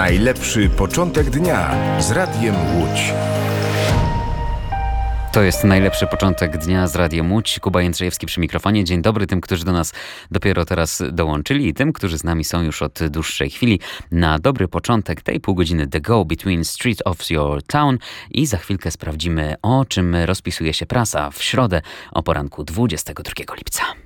Najlepszy początek dnia z Radiem Łódź. To jest najlepszy początek dnia z Radiem Łódź. Kuba Jędrzejewski przy mikrofonie. Dzień dobry tym, którzy do nas dopiero teraz dołączyli i tym, którzy z nami są już od dłuższej chwili. Na dobry początek tej pół godziny The Go Between Street of Your Town i za chwilkę sprawdzimy, o czym rozpisuje się prasa w środę o poranku 22 lipca.